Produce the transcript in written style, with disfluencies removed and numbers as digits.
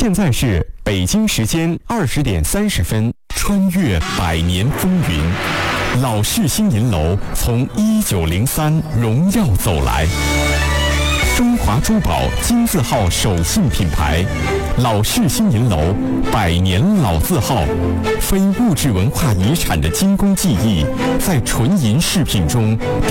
现在是北京时间20点30分，穿越百年风云，老式新银楼从1903荣耀走来。中华珠宝金字号手信品牌，老式新银楼100年老字号，非物质文化遗产的精工技艺，在纯银饰品中